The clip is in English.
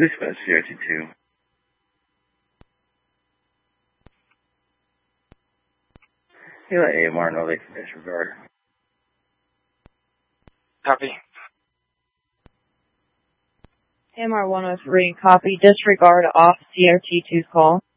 Dispatch CRT2. Hila AMR, no late disregard. Copy. AMR 103, copy. Disregard off CRT2's call.